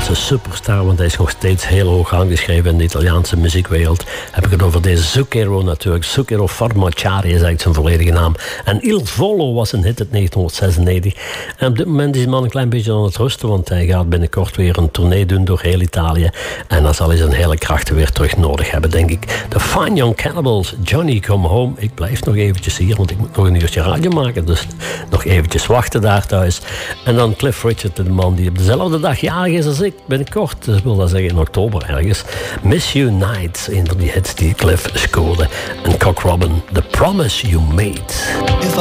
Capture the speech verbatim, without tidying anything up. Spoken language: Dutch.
Italiaanse superstar, want hij is nog steeds heel hoog aangeschreven in de Italiaanse muziekwereld. Heb ik het over deze Zucchero natuurlijk. Zucchero Farmacciari is eigenlijk zijn volledige naam. En Il Volo was een hit uit negentien zesennegentig. En op dit moment is die man een klein beetje aan het rusten, want hij gaat binnenkort weer een tournee doen door heel Italië. En dan zal hij zijn hele krachten weer terug nodig hebben, denk ik. De Fine Young Cannibals, Johnny Come Home. Ik blijf nog eventjes hier, want ik moet nog een uurtje radio maken. Dus nog eventjes wachten daar thuis. En dan Cliff Richard, de man die op dezelfde dag jarig is als ik, binnenkort, dus ik wil dat zeggen in oktober ergens. Miss You Night, een van die hits die Cliff scoorde. En Cock Robin, The Promise You Made.